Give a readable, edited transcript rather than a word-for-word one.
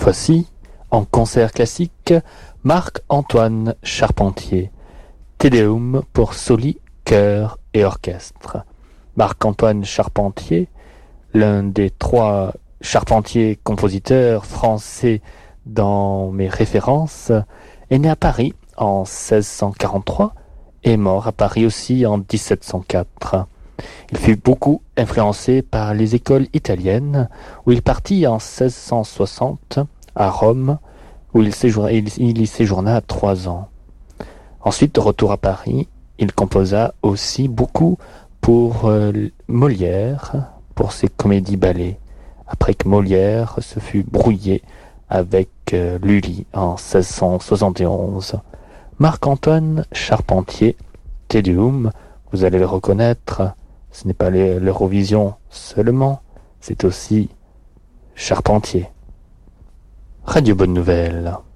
fois-ci, en concert classique, Marc-Antoine Charpentier, Te Deum pour soli, chœur et orchestre. Marc-Antoine Charpentier, l'un des 3 Charpentier compositeurs français dans mes références, est né à Paris en 1643 et mort à Paris aussi en 1704. Il fut beaucoup influencé par les écoles italiennes, où il partit en 1660 à Rome, où il y séjourna 3 ans. Ensuite, de retour à Paris, il composa aussi beaucoup pour Molière, pour ses comédies-ballets, après que Molière se fut brouillé avec Lully en 1671. Marc-Antoine Charpentier, Te Deum, vous allez le reconnaître, ce n'est pas l'Eurovision seulement, c'est aussi Charpentier. Radio Bonne Nouvelle.